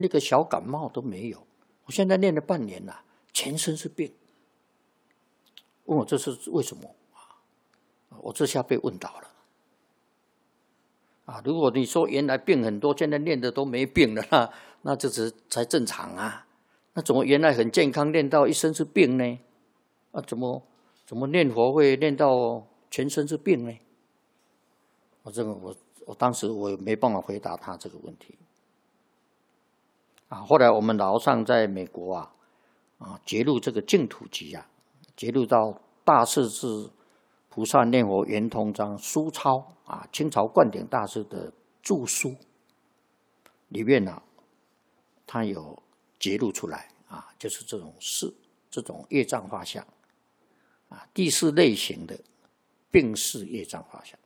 那个小感冒都没有。我现在练了半年了，全身是病。问我这是为什么我这下被问倒了。如果你说原来病很多，现在练的都没病了，那这才正常啊。那怎么原来很健康，练到一身是病呢？怎么念佛会练到全身是病呢？我当时我没办法回答他这个问题。后来我们老上在美国揭露这个净土集揭露到大势至菩萨念佛圆通章书抄清朝灌顶大师的著书里面他有揭露出来就是这种业障法相第四类型的病是业障法相。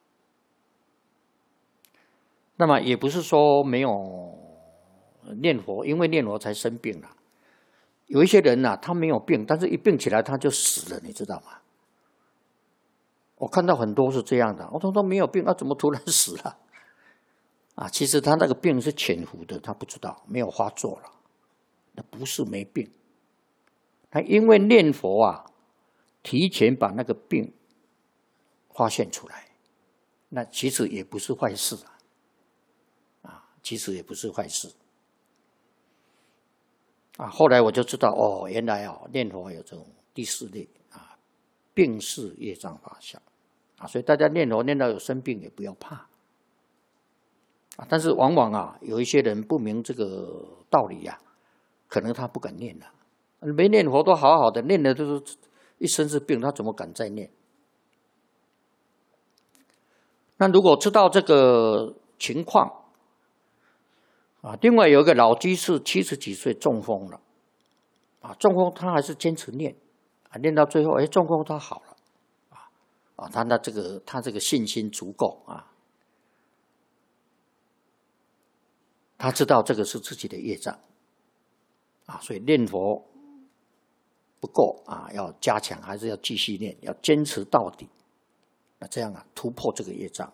那么也不是说没有念佛，因为念佛才生病了。有一些人他没有病，但是一病起来他就死了，你知道吗？我看到很多是这样的，我说他没有病，怎么突然死了？其实他那个病是潜伏的，他不知道，没有发作了，那不是没病。他因为念佛提前把那个病发现出来，那其实也不是坏事其实也不是坏事后来我就知道原来念佛有这种第四类病是业障法相所以大家念佛念到有生病也不要怕但是往往有一些人不明这个道理可能他不敢念了。没念佛都好好的，念的都是一身是病，他怎么敢再念？那如果知道这个情况另外有一个老居士70几岁中风了中风他还是坚持念念到最后中风他好了他这个信心足够他知道这个是自己的业障所以念佛不够要加强，还是要继续念，要坚持到底。那这样突破这个业障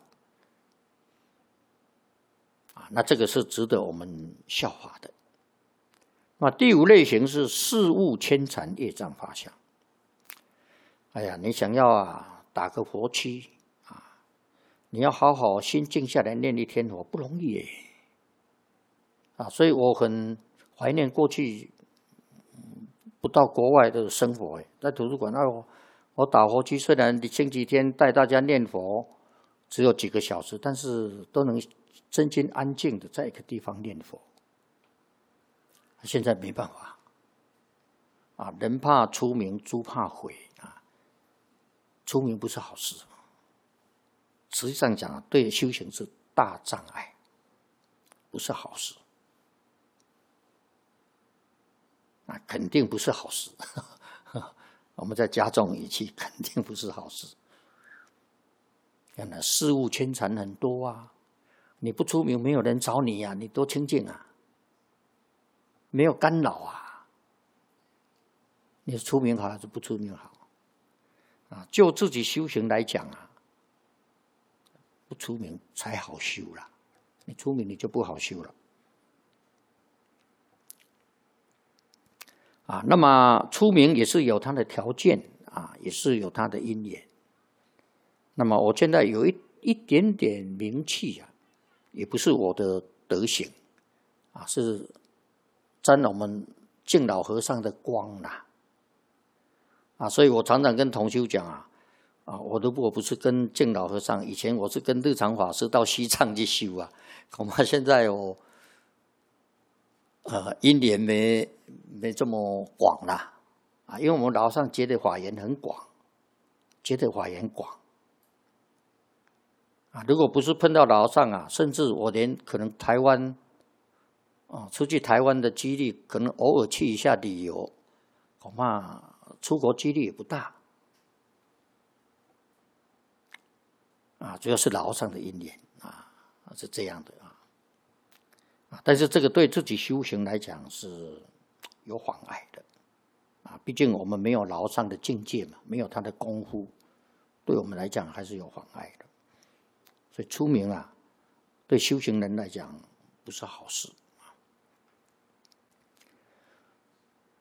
那这个是值得我们效法的。那第五类型是事物牵缠业障法相。你想要打个佛七你要好好心静下来念一天佛不容易耶所以我很怀念过去不到国外的生活在图书馆我打佛七，虽然星期天带大家念佛只有几个小时，但是都能真心安静的在一个地方念佛。现在没办法人怕出名猪怕悔出名不是好事，实际上讲对修行是大障碍，不是好事肯定不是好事我们再加重语气，肯定不是好事。事物牵缠很多你不出名没有人找你你多清净没有干扰你出名好还是不出名好就自己修行来讲不出名才好修啦，你出名你就不好修了那么出名也是有它的条件也是有它的因缘。那么我现在有一点点名气也不是我的德行是沾我们净老和尚的光所以我常常跟同修讲如果不是跟净老和尚，以前我是跟日常法师到西藏去修恐怕现在我因缘没这么广啦因为我们老和尚结的法缘很广，如果不是碰到老和尚甚至我连可能台湾出去台湾的几率，可能偶尔去一下旅游，恐怕出国几率也不大主要是老和尚的因缘是这样的但是这个对自己修行来讲是有妨碍的毕竟我们没有老和尚的境界嘛，没有他的功夫，对我们来讲还是有妨碍的。所以出名对修行人来讲不是好事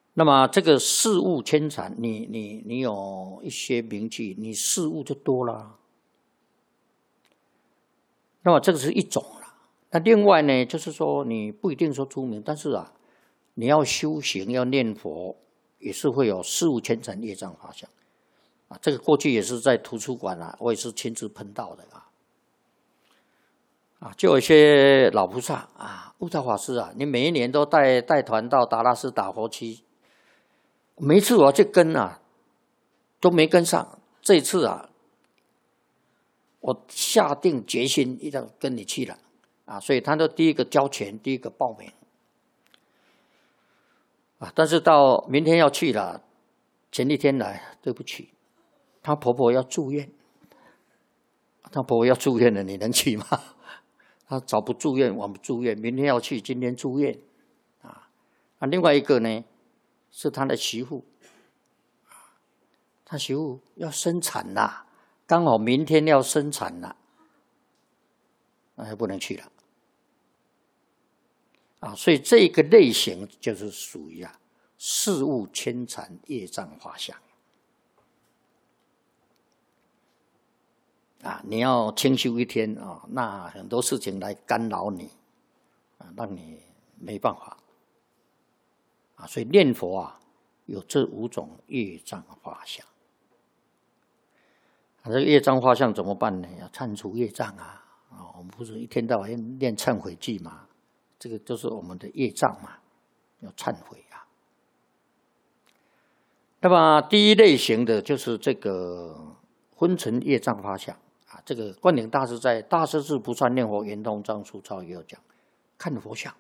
那么这个事物牵缠，你有一些名气，你事物就多了。那么这个是一种了。那另外呢，就是说你不一定说出名，但是啊，你要修行要念佛，也是会有事物牵缠业障法相。啊，这个过去也是在图书馆啊，我也是亲自碰到的啊。啊，就有一些老菩萨啊，悟道法师啊，你每一年都带团到达拉斯打佛七，每一次我要去跟啊，都没跟上。这一次啊，我下定决心一定要跟你去了啊，所以他都第一个交钱，第一个报名啊。但是到明天要去了，前一天来，对不起。她婆婆要住院，她婆婆要住院了，你能去吗？她早不住院，晚不住院，明天要去，今天住院，啊，另外一个呢是他的媳妇，他媳妇要生产啦，刚好明天要生产了，那就不能去了，啊，所以这个类型就是属于事物牵缠业障法相。啊，你要清修一天啊，那很多事情来干扰你，啊，让你没办法，啊，所以念佛啊，有这5种业障法相。啊，这个业障法相怎么办呢？要忏除业障啊！啊，我们不是一天到晚念忏悔偈嘛？这个就是我们的业障嘛，要忏悔啊。那么第一类型的就是这个昏沉业障法相。这个观顶大师在《大势至菩萨念佛圆通章疏钞》也有讲，看佛像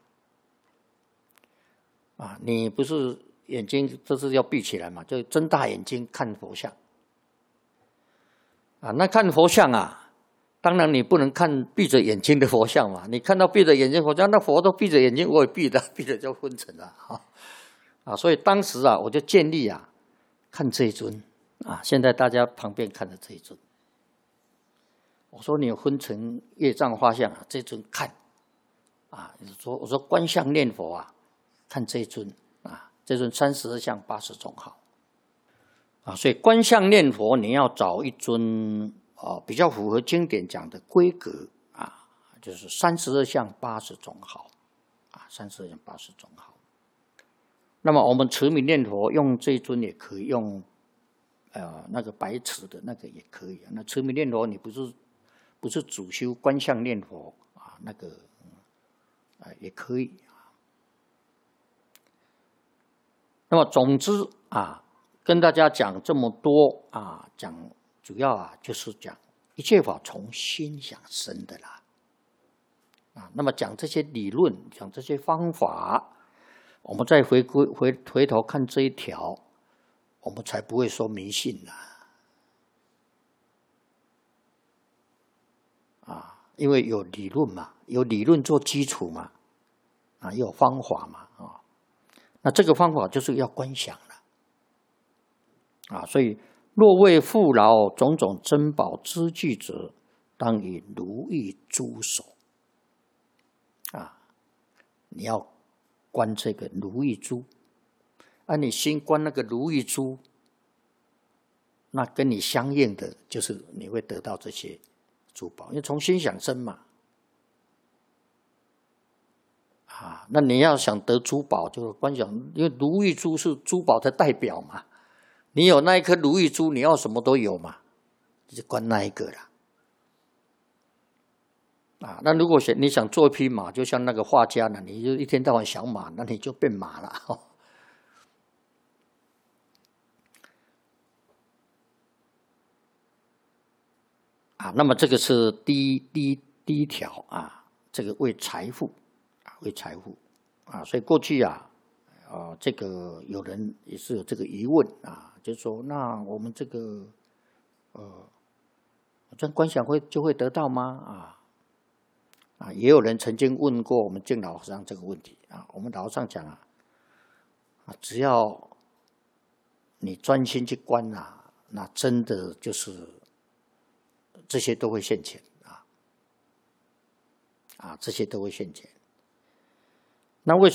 啊，你不是眼睛这是要闭起来嘛，就睁大眼睛看佛像啊。那看佛像啊，当然你不能看闭着眼睛的佛像嘛，你看到闭着眼睛佛像，那佛都闭着眼睛，我也闭着，闭着就昏沉了啊。所以当时啊，我就建议啊，看这一尊啊，现在大家旁边看的这一尊。我说你有昏沉业障法相啊，这尊看啊。我说观相念佛啊，看这尊啊，这尊32相80种好啊。所以观相念佛，你要找一尊比较符合经典讲的规格啊，就是32相80种好啊，32相80种好。那么我们持名念佛用这尊也可以，用那个白瓷的那个也可以。那持名念佛你不是主修观相念佛啊，那个也可以啊。那么总之啊，跟大家讲这么多啊，讲主要啊就是讲一切法从心想生的啦啊。那么讲这些理论，讲这些方法，我们再回头看这一条，我们才不会说迷信啦。因为有理论嘛，有理论做基础嘛，啊，也有方法嘛，啊，那这个方法就是要观想了，啊，所以若为富饶种种珍宝之具者，当以如意珠手，啊，你要观这个如意珠，你心观那个如意珠，那跟你相应的就是你会得到这些珠宝，因为从心想生嘛，啊，那你要想得珠宝，就观想，因为如意珠是珠宝的代表嘛，你有那一颗如意珠，你要什么都有嘛，就观那一个啦。啊，那如果你想做一匹马，就像那个画家呢，你就一天到晚想马，那你就变马了。啊，那么这个是第一条啊，这个为财富啊，为财富啊，所以过去啊，这个有人也是有这个疑问啊，就是说，那我们这个这观想就会得到吗？啊，也有人曾经问过我们净老和尚这个问题啊，我们老和尚讲啊，只要你专心去观啊，那真的就是这些都会现前啊，这些都会现前。那为什么